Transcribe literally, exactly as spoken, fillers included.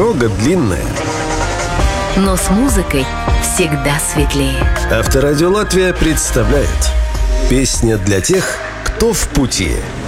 дорога длинная, но с музыкой всегда светлее. Авторадио Латвия представляет «Песня для тех, кто в пути».